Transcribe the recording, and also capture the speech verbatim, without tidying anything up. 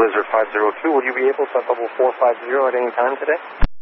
Blizzard five zero two, will you be able to bubble four five zero at any time today?